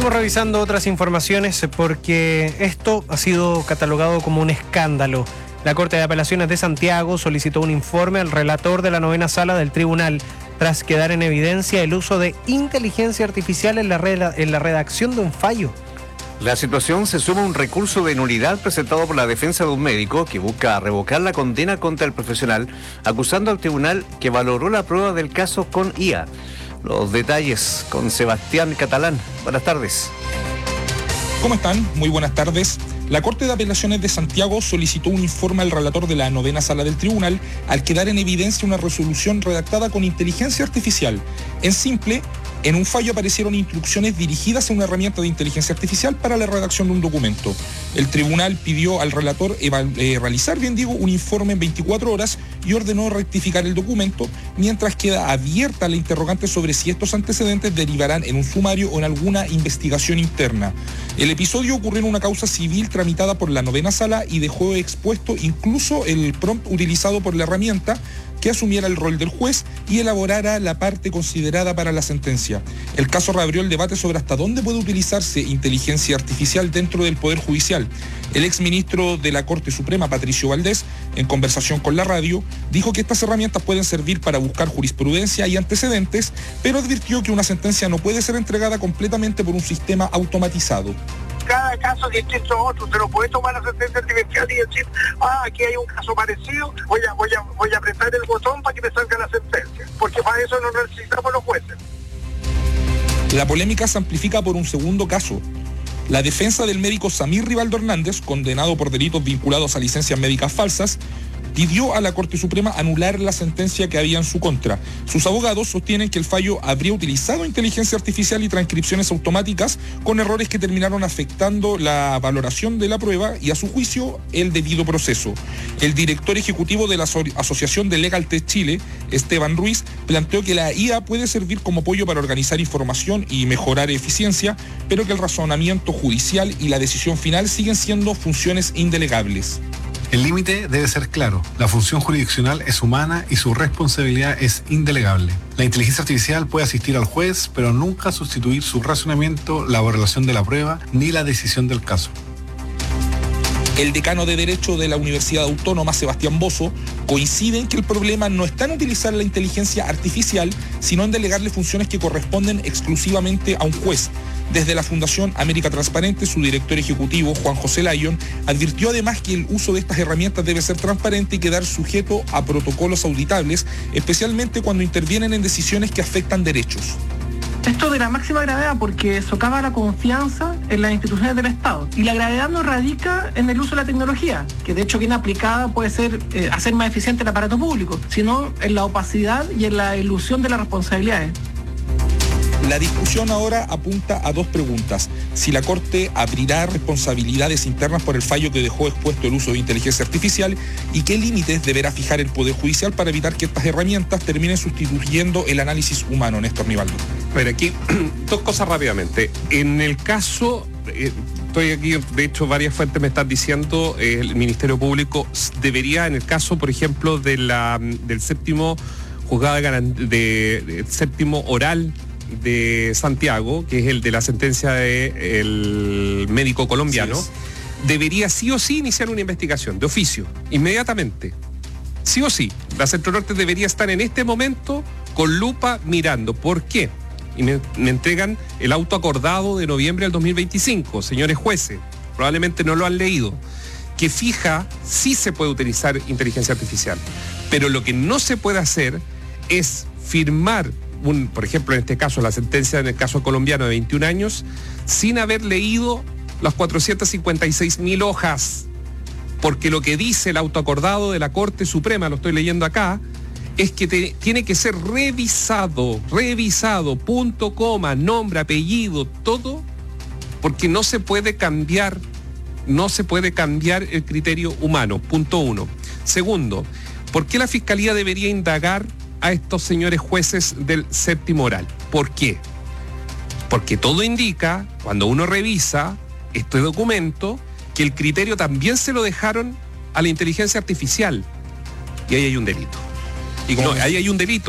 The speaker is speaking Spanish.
Seguimos revisando otras informaciones porque esto ha sido catalogado como un escándalo. La Corte de Apelaciones de Santiago solicitó un informe al relator de la 9ª Sala del Tribunal tras quedar en evidencia el uso de inteligencia artificial en la redacción de un fallo. La situación se suma a un recurso de nulidad presentado por la defensa de un médico que busca revocar la condena contra el profesional, acusando al tribunal que valoró la prueba del caso con IA. Los detalles con Sebastián Catalán. Buenas tardes. ¿Cómo están? Muy buenas tardes. La Corte de Apelaciones de Santiago solicitó un informe al relator de la 9ª Sala del Tribunal al quedar en evidencia una resolución redactada con inteligencia artificial. En simple, en un fallo aparecieron instrucciones dirigidas a una herramienta de inteligencia artificial para la redacción de un documento. El tribunal pidió al relator realizar, un informe en 24 horas y ordenó rectificar el documento, mientras queda abierta la interrogante sobre si estos antecedentes derivarán en un sumario o en alguna investigación interna. El episodio ocurrió en una causa civil tramitada por la 9ª Sala y dejó expuesto incluso el prompt utilizado por la herramienta, que asumiera el rol del juez y elaborara la parte considerada para la sentencia. El caso reabrió el debate sobre hasta dónde puede utilizarse inteligencia artificial dentro del Poder Judicial. El exministro de la Corte Suprema, Patricio Valdés, en conversación con la radio, dijo que estas herramientas pueden servir para buscar jurisprudencia y antecedentes, pero advirtió que una sentencia no puede ser entregada completamente por un sistema automatizado. Cada caso es distinto a otro, se no puede tomar la sentencia artificial y decir, aquí hay un caso parecido, voy a apretar el botón para que me salga la sentencia, porque para eso no necesitamos los jueces. La polémica se amplifica por un segundo caso. La defensa del médico Samir Rivaldo Hernández, condenado por delitos vinculados a licencias médicas falsas, pidió a la Corte Suprema anular la sentencia que había en su contra. Sus abogados sostienen que el fallo habría utilizado inteligencia artificial y transcripciones automáticas con errores que terminaron afectando la valoración de la prueba y, a su juicio, el debido proceso. El director ejecutivo de la Asociación de Legal Tech Chile, Esteban Ruiz, planteó que la IA puede servir como apoyo para organizar información y mejorar eficiencia, pero que el razonamiento judicial y la decisión final siguen siendo funciones indelegables. El límite debe ser claro. La función jurisdiccional es humana y su responsabilidad es indelegable. La inteligencia artificial puede asistir al juez, pero nunca sustituir su razonamiento, la valoración de la prueba ni la decisión del caso. El decano de Derecho de la Universidad Autónoma, Sebastián Bozo, coincide en que el problema no está en utilizar la inteligencia artificial, sino en delegarle funciones que corresponden exclusivamente a un juez. Desde la Fundación América Transparente, su director ejecutivo, Juan José Lyon, advirtió además que el uso de estas herramientas debe ser transparente y quedar sujeto a protocolos auditables, especialmente cuando intervienen en decisiones que afectan derechos. Esto de la máxima gravedad porque socava la confianza en las instituciones del Estado. Y la gravedad no radica en el uso de la tecnología, que de hecho bien aplicada puede ser hacer más eficiente el aparato público, sino en la opacidad y en la ilusión de las responsabilidades. La discusión ahora apunta a dos preguntas. Si la Corte abrirá responsabilidades internas por el fallo que dejó expuesto el uso de inteligencia artificial y qué límites deberá fijar el Poder Judicial para evitar que estas herramientas terminen sustituyendo el análisis humano, Néstor Rivaldo. A ver, aquí dos cosas rápidamente. En el caso, estoy aquí, de hecho varias fuentes me están diciendo, el Ministerio Público debería, en el caso, por ejemplo, del séptimo juzgado de séptimo oral de Santiago, que es el de la sentencia del médico colombiano, sí, debería sí o sí iniciar una investigación de oficio, inmediatamente. Sí o sí. La Centro Norte debería estar en este momento con lupa mirando. ¿Por qué? Y me entregan el auto acordado de noviembre del 2025, señores jueces, probablemente no lo han leído, que fija sí se puede utilizar inteligencia artificial, pero lo que no se puede hacer es firmar por ejemplo, en este caso, la sentencia en el caso colombiano de 21 años, sin haber leído las 456.000 hojas, porque lo que dice el autoacordado de la Corte Suprema, lo estoy leyendo acá, es que tiene que ser revisado, punto, coma, nombre, apellido, todo, porque no se puede cambiar el criterio humano, punto uno. Segundo, ¿por qué la Fiscalía debería indagar a estos señores jueces del séptimo oral? ¿Por qué? Porque todo indica, cuando uno revisa este documento, que el criterio también se lo dejaron a la inteligencia artificial. Y ahí hay un delito. Y no, ahí hay un delito.